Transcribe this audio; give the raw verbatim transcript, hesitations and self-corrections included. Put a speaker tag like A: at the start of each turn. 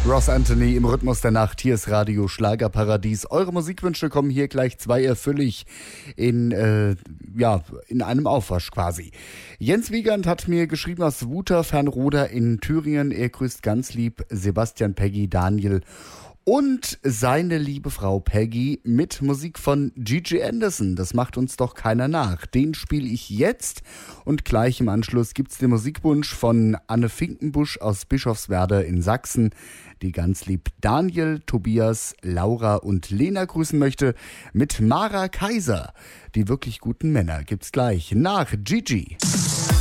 A: Ross Anthony im Rhythmus der Nacht. Hier ist Radio Schlagerparadies. Eure Musikwünsche kommen hier gleich zwei erfüllig in, äh, ja, in einem Aufwasch quasi. Jens Wiegand hat mir geschrieben aus Wuter, Fernroda in Thüringen. Er grüßt ganz lieb Sebastian, Peggy, Daniel und seine liebe Frau Peggy mit Musik von Gigi Anderson. Das macht uns doch keiner nach. Den spiele ich jetzt und gleich im Anschluss gibt's den Musikwunsch von Anne Finkenbusch aus Bischofswerda in Sachsen, die ganz lieb Daniel, Tobias, Laura und Lena grüßen möchte mit Mara Kaiser. Die wirklich guten Männer gibt's gleich nach Gigi.